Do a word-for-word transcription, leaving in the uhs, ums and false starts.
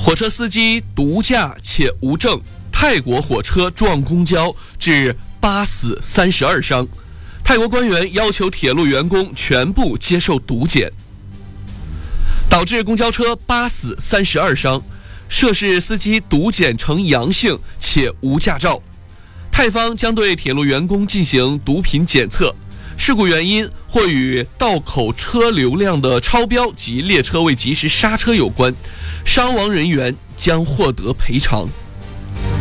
火车司机毒驾且无证，泰国火车撞公交致八死三十二伤。泰国官员要求铁路员工全部接受毒检，导致公交车八死三十二伤。涉事司机毒检呈阳性且无驾照，泰方将对铁路员工进行毒品检测。事故原因或与道口车流量的超标及列车未及时刹车有关，伤亡人员将获得赔偿。